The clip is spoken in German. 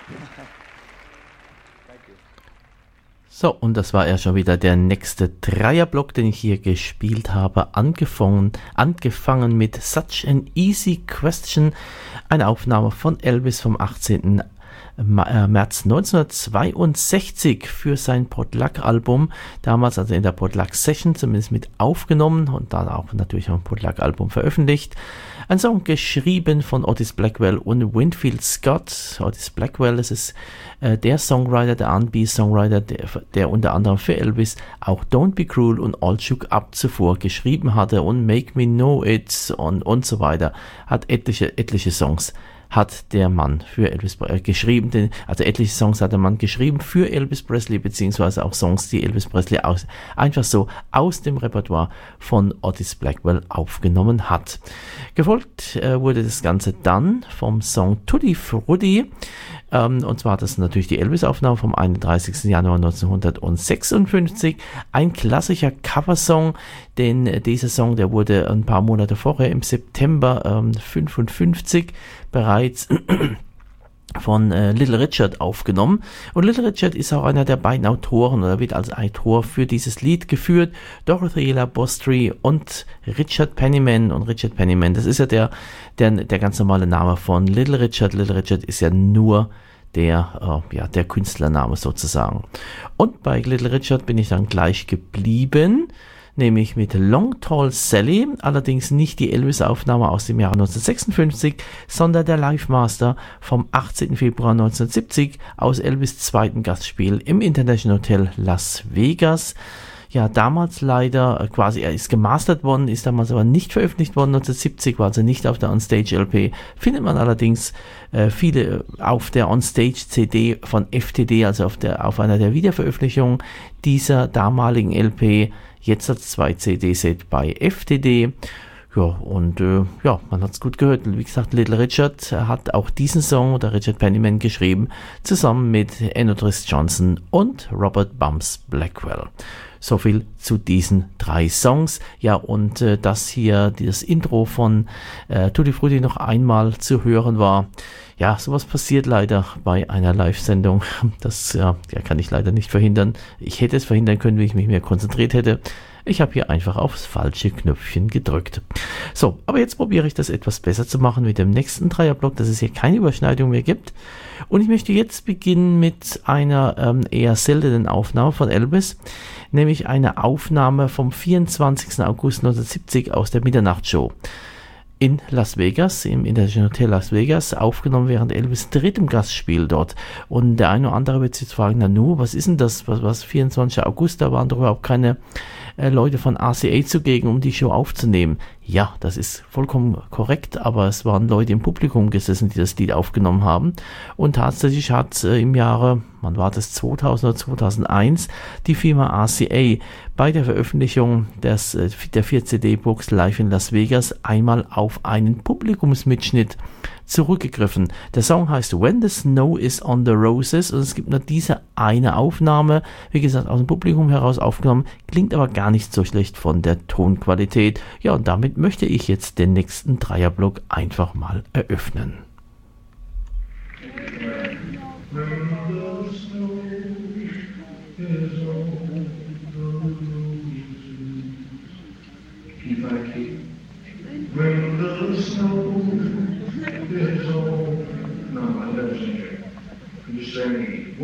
So, und das war ja schon wieder der nächste Dreierblock, den ich hier gespielt habe. Angefangen mit Such an Easy Question, eine Aufnahme von Elvis vom 18. März 1962 für sein Potluck-Album, damals also in der Potluck-Session zumindest mit aufgenommen und dann auch natürlich auf dem Potluck-Album veröffentlicht. Ein Song geschrieben von Otis Blackwell und Winfield Scott. Otis Blackwell, das ist der Songwriter, der R&B-Songwriter, der unter anderem für Elvis auch Don't Be Cruel und All Shook Up zuvor geschrieben hatte und Make Me Know It und so weiter. Hat etliche Songs hat der Mann für Elvis geschrieben, also etliche Songs hat der Mann geschrieben für Elvis Presley, beziehungsweise auch Songs, die Elvis Presley einfach so aus dem Repertoire von Otis Blackwell aufgenommen hat. Gefolgt wurde das Ganze dann vom Song Tutti Frutti, und zwar das natürlich die Elvis-Aufnahme vom 31. Januar 1956, ein klassischer Coversong, denn dieser Song, der wurde ein paar Monate vorher im September 55 bereits von Little Richard aufgenommen, und Little Richard ist auch einer der beiden Autoren oder wird als Autor für dieses Lied geführt. Dorothy Labostri und Richard Penniman, und Richard Penniman, das ist ja der ganz normale Name von Little Richard. Little Richard ist ja nur der Künstlername sozusagen. Und bei Little Richard bin ich dann gleich geblieben, nämlich mit Long Tall Sally, allerdings nicht die Elvis-Aufnahme aus dem Jahre 1956, sondern der Live-Master vom 18. Februar 1970 aus Elvis' zweiten Gastspiel im International Hotel Las Vegas. Ja, damals leider er ist gemastert worden, ist damals aber nicht veröffentlicht worden. 1970 war also nicht auf der Onstage-LP. Findet man allerdings viele auf der Onstage-CD von FTD, also auf einer der Wiederveröffentlichungen dieser damaligen LP, jetzt als 2-CD-Set bei FTD. Ja, und man hat es gut gehört. Wie gesagt, Little Richard hat auch diesen Song, oder Richard Penniman, geschrieben, zusammen mit Enodris Johnson und Robert Bumps Blackwell. So viel zu diesen 3 Songs. Ja, und das Intro von Tutti Frutti noch einmal zu hören war. Ja, sowas passiert leider bei einer Live-Sendung. Das kann ich leider nicht verhindern. Ich hätte es verhindern können, wenn ich mich mehr konzentriert hätte. Ich habe hier einfach aufs falsche Knöpfchen gedrückt. So, aber jetzt probiere ich das etwas besser zu machen mit dem nächsten Dreierblock, dass es hier keine Überschneidung mehr gibt. Und ich möchte jetzt beginnen mit einer eher seltenen Aufnahme von Elvis, nämlich eine Aufnahme vom 24. August 1970 aus der Mitternachtshow in Las Vegas, im International Hotel Las Vegas, aufgenommen während Elvis' drittem Gastspiel dort. Und der eine oder andere wird sich jetzt fragen, was ist denn das, was 24. August, da waren doch überhaupt keine Leute von RCA zugegen, um die Show aufzunehmen. Ja, das ist vollkommen korrekt, aber es waren Leute im Publikum gesessen, die das Lied aufgenommen haben. Und tatsächlich hat im Jahre, wann war das, 2000 oder 2001, die Firma RCA bei der Veröffentlichung der 4-CD-Box Live in Las Vegas einmal auf einen Publikumsmitschnitt zurückgegriffen. Der Song heißt When the Snow is on the Roses, und es gibt nur diese eine Aufnahme, wie gesagt, aus dem Publikum heraus aufgenommen, klingt aber gar nicht so schlecht von der Tonqualität. Ja, und damit möchte ich jetzt den nächsten Dreierblock einfach mal eröffnen. When the snow is on, no, I don't sing it. You sing